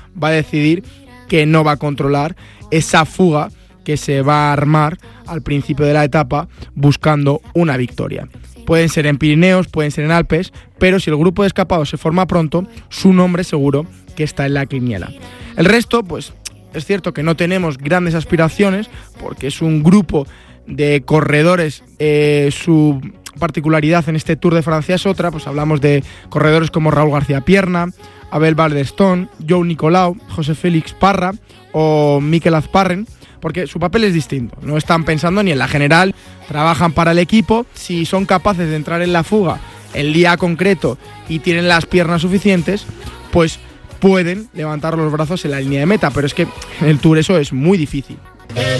va a decidir que no va a controlar esa fuga que se va a armar al principio de la etapa buscando una victoria. Pueden ser en Pirineos, pueden ser en Alpes, pero si el grupo de escapados se forma pronto, su nombre seguro que está en la quiniela. El resto, pues es cierto que no tenemos grandes aspiraciones porque es un grupo de corredores, su particularidad en este Tour de Francia es otra, pues hablamos de corredores como Raúl García Pierna, Abel Baldestón, Joao Nicolau, José Félix Parra o Mikel Azparren, porque su papel es distinto, no están pensando ni en la general, trabajan para el equipo, si son capaces de entrar en la fuga el día concreto y tienen las piernas suficientes, pues pueden levantar los brazos en la línea de meta, pero es que en el Tour eso es muy difícil.